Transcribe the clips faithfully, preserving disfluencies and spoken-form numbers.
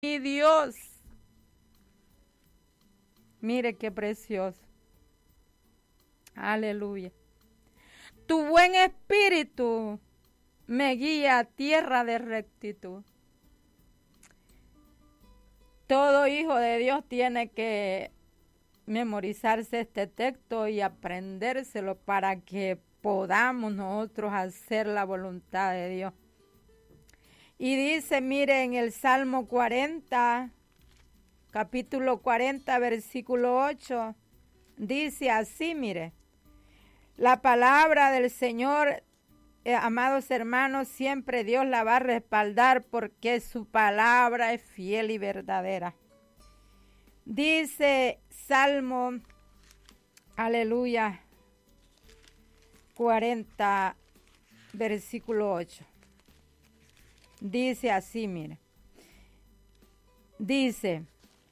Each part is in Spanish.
mi Dios. Mire qué precioso. Aleluya. Tu buen espíritu me guía a tierra de rectitud. Todo hijo de Dios tiene que memorizarse este texto y aprendérselo para que podamos nosotros hacer la voluntad de Dios. Y dice, mire, en el Salmo cuarenta, capítulo cuarenta, versículo ocho, dice así, mire, la palabra del Señor, eh, amados hermanos, siempre Dios la va a respaldar porque su palabra es fiel y verdadera. Dice Salmo, aleluya, cuarenta, versículo ocho. Dice así, mire. Dice,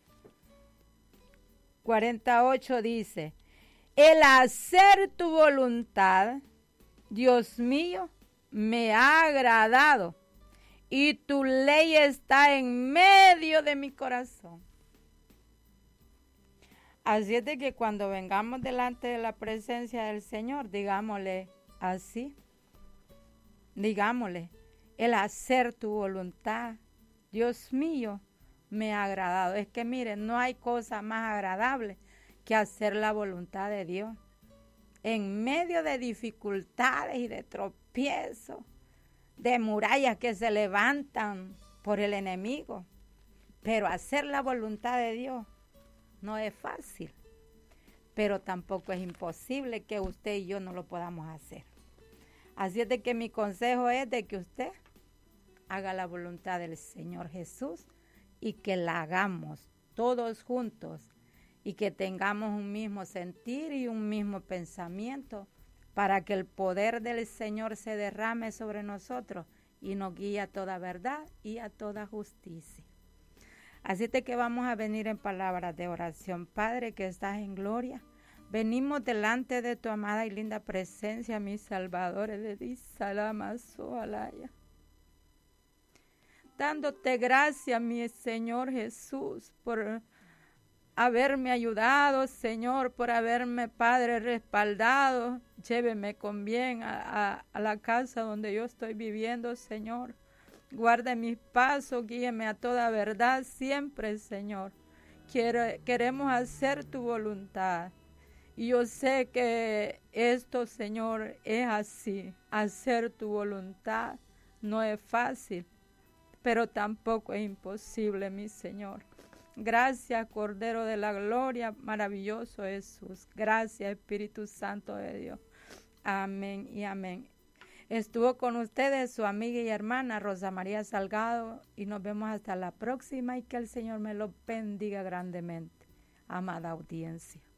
cuarenta y ocho dice, el hacer tu voluntad, Dios mío, me ha agradado y tu ley está en medio de mi corazón. Así es de que cuando vengamos delante de la presencia del Señor, digámosle así, digámosle, el hacer tu voluntad, Dios mío, me ha agradado. Es que miren, no hay cosa más agradable que hacer la voluntad de Dios. En medio de dificultades y de tropiezos, de murallas que se levantan por el enemigo, pero hacer la voluntad de Dios no es fácil, pero tampoco es imposible que usted y yo no lo podamos hacer. Así es de que mi consejo es de que usted haga la voluntad del Señor Jesús y que la hagamos todos juntos y que tengamos un mismo sentir y un mismo pensamiento para que el poder del Señor se derrame sobre nosotros y nos guíe a toda verdad y a toda justicia. Así es de que vamos a venir en palabras de oración. Padre que estás en gloria, venimos delante de tu amada y linda presencia, mi Salvador, de ti, salama, soalaya. Dándote gracias, mi Señor Jesús, por haberme ayudado, Señor, por haberme, Padre, respaldado. Lléveme con bien a, a, a la casa donde yo estoy viviendo, Señor. Guarde mis pasos, guíeme a toda verdad siempre, Señor. Quiero, queremos hacer tu voluntad. Y yo sé que esto, Señor, es así. Hacer tu voluntad no es fácil, pero tampoco es imposible, mi Señor. Gracias, Cordero de la Gloria, maravilloso Jesús. Gracias, Espíritu Santo de Dios. Amén y amén. Estuvo con ustedes su amiga y hermana Rosa María Salgado y nos vemos hasta la próxima y que el Señor me lo bendiga grandemente. Amada audiencia.